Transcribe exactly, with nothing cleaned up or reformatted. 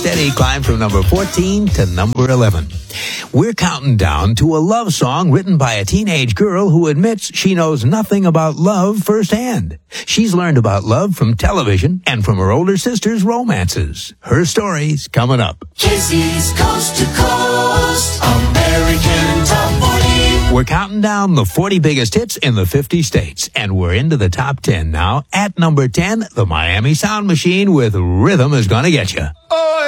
steady climb from number fourteen to number eleven. We're counting down to a love song written by a teenage girl who admits she knows nothing about love firsthand. She's learned about love from television and from her older sister's romances. Her story's coming up. Casey's Coast to Coast American Top forty. We're counting down the forty biggest hits in the fifty states, and we're into the top ten now. At number ten, the Miami Sound Machine with Rhythm Is Gonna Get You. Oh,